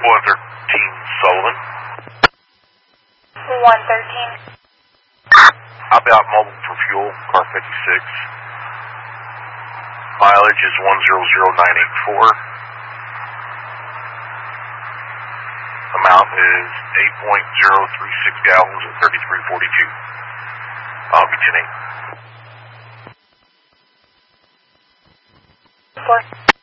113 Sullivan. 113. I'll be out mobile for fuel, car 56. Mileage is 100984. Amount is 8.036 gallons at 3342. I'll be 10-8. 4.